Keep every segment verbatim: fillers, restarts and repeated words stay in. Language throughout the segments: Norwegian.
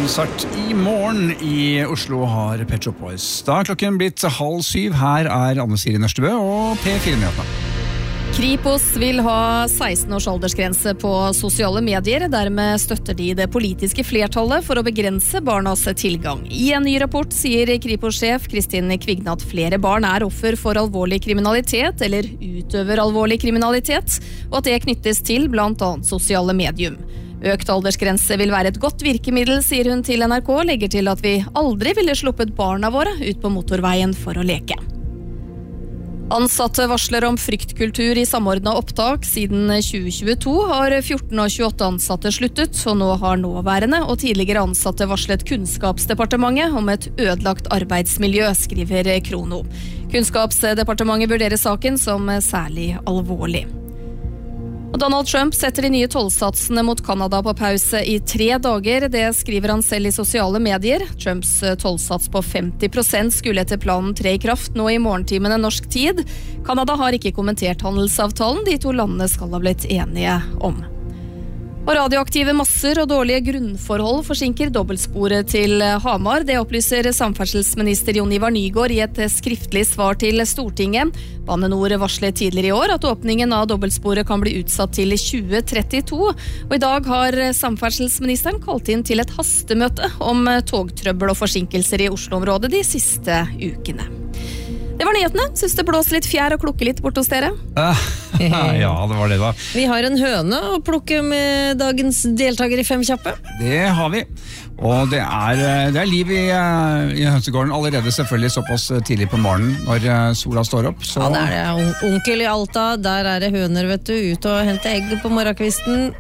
Konsert i morgen i Oslo har Pet Shop Boys. Da er klokken blitt halv syv. Her er Anne Siri Nørstebø og P fire-nyhetene. Kripos vil ha seksten års aldersgrense på sosiale medier. Dermed støtter de det politiske flertallet for å begrense barnas tilgang. I en ny rapport sier Kripos-sjef Kristin Kvigne at flere barn er offer for alvorlig kriminalitet eller utøver alvorlig kriminalitet, og at det knyttes til blant annet sosiale medium. Økt aldersgrense vil være et godt virkemiddel, sier hun til N R K, legger til at vi aldri ville sluppet barna våre ut på motorveien for å leke. Ansatte varsler om fryktkultur i samordnet opptak. Siden tjue tjueto har fjorten og tjueåtte ansatte sluttet, og nå har nåværende og tidligere ansatte varslet Kunnskapsdepartementet om et ødelagt arbeidsmiljø, skriver Krono. Kunnskapsdepartementet vurderer saken som særlig alvorlig. Og Donald Trump setter de nye tollsatsene mot Kanada på pause i tre dager. Det skriver han selv i sosiale medier. Trumps tollsats på femti prosent skulle etter planen tre i kraft nå i morgentimene norsk tid. Kanada har ikke kommentert handelsavtalen de to landene skal ha blitt enige om. Og radioaktive masser og dårlige grunnforhold forsinker dobbeltsporet til Hamar. Det opplyser samferdselsminister Jon Ivar Nygård i et skriftlig svar til Stortinget. Bane Nor varslet tidligere i år at åpningen av dobbeltsporet kan bli utsatt til tjue trettito. Og i dag har samferdselsministeren kalt inn til et hastemøte om togtrøbbel og forsinkelser i Oslo-området de siste ukene. Det var nyhetene. Synes det blåser litt fjær og klukker litt bort hos dere? Ja, det var det da. Vi har en høne å plukke med dagens deltaker i Fem kjappe. Det har vi. Og det er, det er liv i, i hønsegården allerede, selvfølgelig såpass tidlig på morgenen når sola står opp. Så... Ja, det er det. Onkel i Alta, der er det høner, vet du, ut og hente egg på morgenkvisten.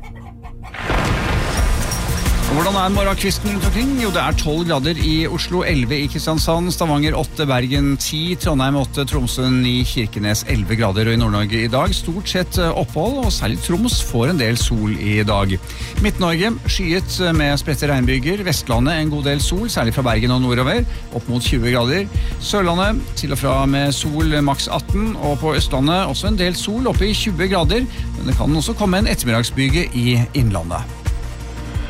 Hvordan er morgenkvisten rundt omkring? Jo, det er tolv grader i Oslo, elleve i Kristiansand, Stavanger åtte, Bergen ti, Trondheim åtte, Tromsø ni, Kirkenes elleve grader, og i Nord-Norge i dag stort sett opphold, og særlig Troms får en del sol i dag. Midt-Norge skyet med spredte regnbyger, Vestlandet en god del sol, særlig fra Bergen og nordover, opp mot tjue grader. Sørlandet til og fra med sol maks atten, og på Østlandet også en del sol oppe i tjue grader, men det kan også komme en ettermiddagsbyge i innlandet.